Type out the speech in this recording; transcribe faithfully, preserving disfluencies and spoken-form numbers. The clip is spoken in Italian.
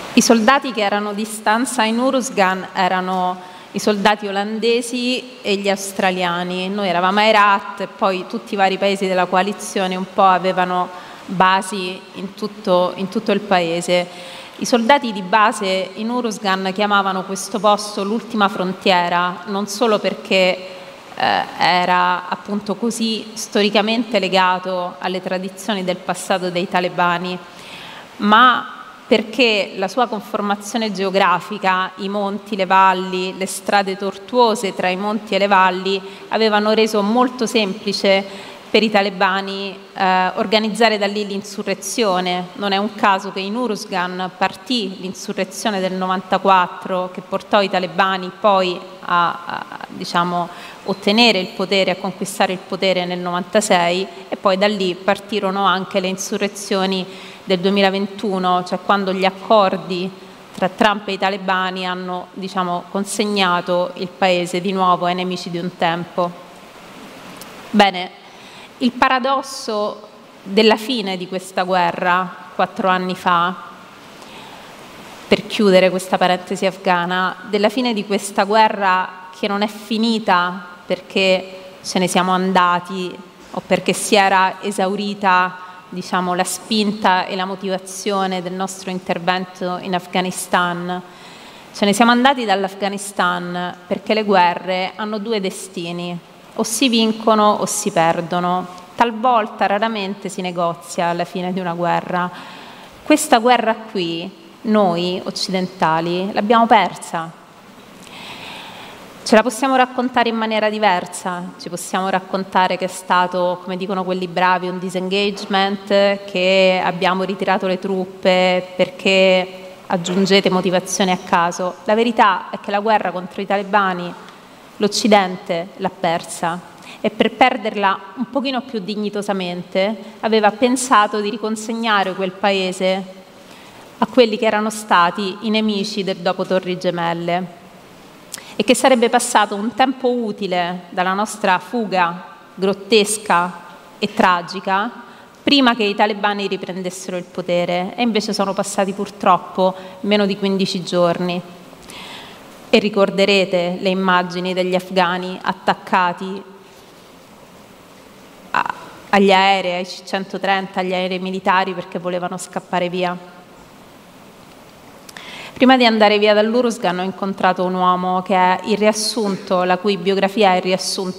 I soldati che erano di stanza in Uruzgan erano i soldati olandesi e gli australiani. Noi eravamo a Herat e poi tutti i vari paesi della coalizione un po' avevano basi in tutto, in tutto il paese. I soldati di base in Uruzgan chiamavano questo posto l'ultima frontiera, non solo perché eh, era appunto così storicamente legato alle tradizioni del passato dei talebani, ma perché la sua conformazione geografica, i monti, le valli, le strade tortuose tra i monti e le valli, avevano reso molto semplice per i talebani eh, organizzare da lì l'insurrezione. Non è un caso che in Uruzgan partì l'insurrezione del novantaquattro che portò i talebani poi a, a diciamo, ottenere il potere, a conquistare il potere nel novantasei, e poi da lì partirono anche le insurrezioni del duemilaventuno, cioè quando gli accordi tra Trump e i talebani hanno, diciamo, consegnato il paese di nuovo ai nemici di un tempo. Bene, il paradosso della fine di questa guerra, quattro anni fa, per chiudere questa parentesi afghana, della fine di questa guerra che non è finita perché ce ne siamo andati o perché si era esaurita, diciamo, la spinta e la motivazione del nostro intervento in Afghanistan. Ce ne siamo andati dall'Afghanistan perché le guerre hanno due destini: o si vincono o si perdono. Talvolta, raramente si negozia alla fine di una guerra. Questa guerra qui, noi occidentali, l'abbiamo persa. Ce la possiamo raccontare in maniera diversa, ci possiamo raccontare che è stato, come dicono quelli bravi, un disengagement, che abbiamo ritirato le truppe perché aggiungete motivazioni a caso. La verità è che la guerra contro i talebani l'Occidente l'ha persa, e per perderla un pochino più dignitosamente aveva pensato di riconsegnare quel paese a quelli che erano stati i nemici del dopo Torri Gemelle, e che sarebbe passato un tempo utile dalla nostra fuga grottesca e tragica prima che i talebani riprendessero il potere, e invece sono passati purtroppo meno di quindici giorni. E ricorderete le immagini degli afghani attaccati a, agli aerei, ai C centotrenta, agli aerei militari perché volevano scappare via. Prima di andare via dall'Uruzgan ho incontrato un uomo che è il riassunto, la cui biografia è il riassunto